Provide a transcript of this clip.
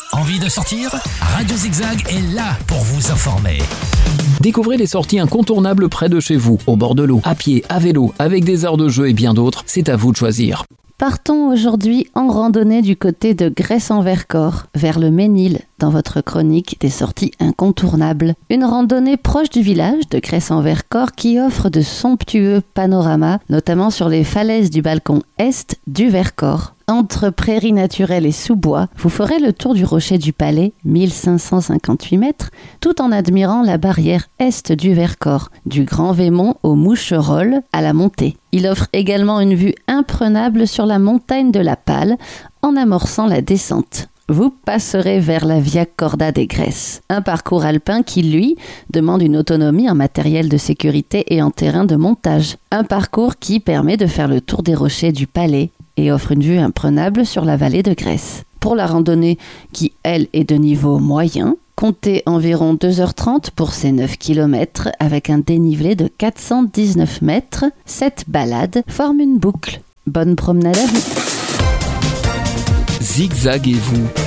Envie de sortir ? Radio Zigzag est là pour vous informer. Découvrez les sorties incontournables près de chez vous, au bord de l'eau, à pied, à vélo, avec des aires de jeu et bien d'autres. C'est à vous de choisir. Partons aujourd'hui en randonnée du côté de Gresse-en-Vercors, vers le Ménil, dans votre chronique des sorties incontournables. Une randonnée proche du village de Gresse-en-Vercors qui offre de somptueux panoramas, notamment sur les falaises du balcon est du Vercors. Entre prairies naturelles et sous-bois, vous ferez le tour du rocher du Palais, 1558 mètres, tout en admirant la barrière est du Vercors, du Grand Vémont au Moucherolles à la montée. Il offre également une vue imprenable sur la montagne de la Palle en amorçant la descente. Vous passerez vers la Via Corda des Gresses, un parcours alpin qui, lui, demande une autonomie en matériel de sécurité et en terrain de montage. Un parcours qui permet de faire le tour des rochers du Palais et offre une vue imprenable sur la vallée de Gresse. Pour la randonnée qui, elle, est de niveau moyen, comptez environ 2h30 pour ces 9 km avec un dénivelé de 419 mètres. Cette balade forme une boucle. Bonne promenade à vous. Zigzag et vous.